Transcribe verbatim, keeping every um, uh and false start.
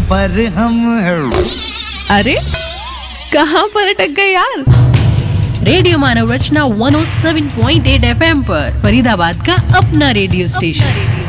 पर हम हैं। अरे कहाँ पर अटक गए यार? रेडियो मानव रचना एक सौ सात पॉइंट आठ एफएम पर फरीदाबाद का अपना रेडियो स्टेशन।